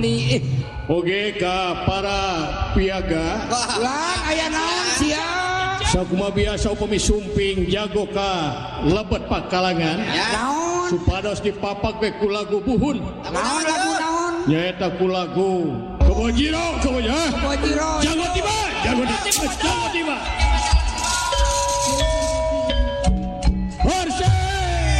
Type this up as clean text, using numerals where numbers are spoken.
Oke ka para piaga Lang aya naon sia? sakuma biasa upami sumping jago ka lebet pakalangan Naon? supados dipapak we ku lagu buhun Naon lagu naon? nyaeta ku lagu Kebojiro Bojiro. jago tiba